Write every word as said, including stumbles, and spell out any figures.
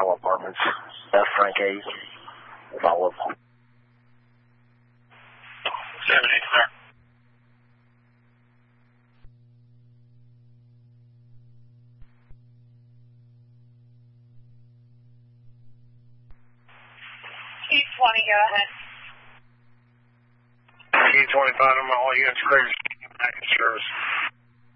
Kyle Apartments. F. Frank A. Follow up. seven eight, sir. T twenty, go ahead. T twenty-five, I'm all units clear. Service.